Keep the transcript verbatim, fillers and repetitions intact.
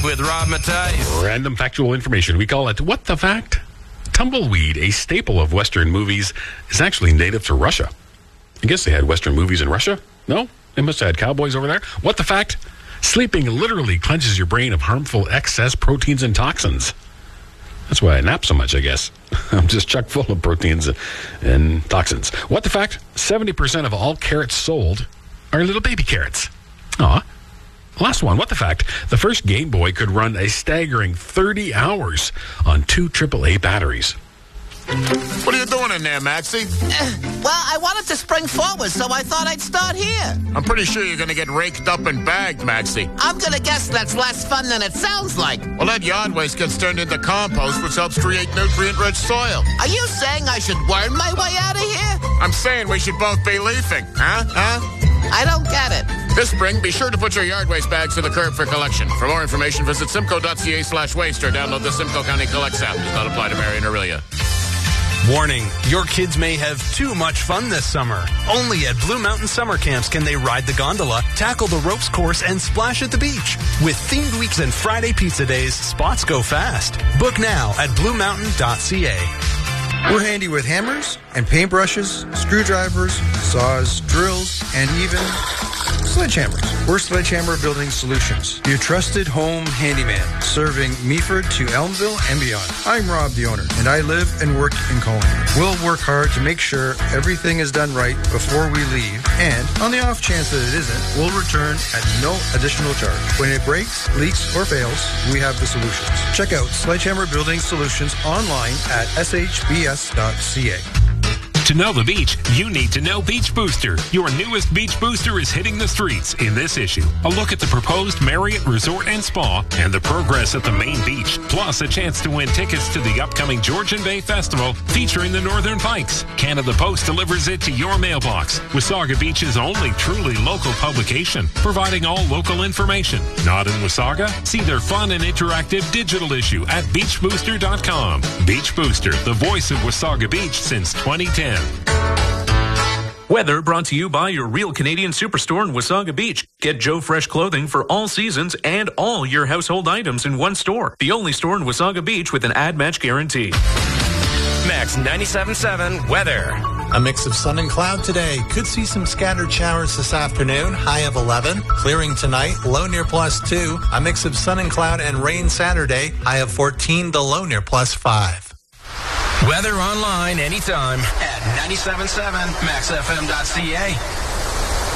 with Rob Matthijs. Random factual information. We call it What the Fact? Tumbleweed, a staple of Western movies, is actually native to Russia. I guess they had Western movies in Russia? No? They must have had cowboys over there. What the fact? Sleeping literally cleanses your brain of harmful excess proteins and toxins. That's why I nap so much, I guess. I'm just chock full of proteins and toxins. What the fact? seventy percent of all carrots sold are little baby carrots. Aw. Last one. What the fact? The first Game Boy could run a staggering thirty hours on two triple A batteries. What are you doing in there, Maxie? Uh, well, I wanted to spring forward, so I thought I'd start here. I'm pretty sure you're going to get raked up and bagged, Maxie. I'm going to guess that's less fun than it sounds like. Well, that yard waste gets turned into compost, which helps create nutrient-rich soil. Are you saying I should worm my way out of here? I'm saying we should both be leafing. Huh? Huh? I don't get it. This spring, be sure to put your yard waste bags to the curb for collection. For more information, visit simcoe.ca slash waste or download the Simcoe County Collect app. Does not apply to Marion or Aurelia. Warning, your kids may have too much fun this summer. Only at Blue Mountain Summer Camps can they ride the gondola, tackle the ropes course, and splash at the beach. With themed weeks and Friday pizza days, spots go fast. Book now at blue mountain dot c a. We're handy with hammers and paintbrushes, screwdrivers, saws, drills, and even sledgehammers. We're Sledgehammer Building Solutions, your trusted home handyman, serving Meaford to Elmville and beyond. I'm Rob, the owner, and I live and work in Collingham. We'll work hard to make sure everything is done right before we leave, and on the off chance that it isn't, we'll return at no additional charge. When it breaks, leaks, or fails, we have the solutions. Check out Sledgehammer Building Solutions online at s h b s dot c a. To know the beach, you need to know Beach Booster. Your newest Beach Booster is hitting the streets in this issue. A look at the proposed Marriott Resort and Spa and the progress at the main beach, plus a chance to win tickets to the upcoming Georgian Bay Festival featuring the Northern Pikes. Canada Post delivers it to your mailbox. Wasaga Beach's only truly local publication, providing all local information. Not in Wasaga? See their fun and interactive digital issue at beach booster dot com. Beach Booster, the voice of Wasaga Beach since twenty ten. Weather brought to you by your Real Canadian Superstore in Wasaga Beach. Get Joe Fresh clothing for all seasons and all your household items in one store. The only store in Wasaga Beach with an ad match guarantee. Max ninety-seven point seven weather. A mix of sun and cloud today. Could see some scattered showers this afternoon. High of eleven. Clearing tonight. Low near plus two. A mix of sun and cloud and rain Saturday. High of fourteen. The low near plus five. Weather online anytime at ninety-seven point seven max f m dot c a.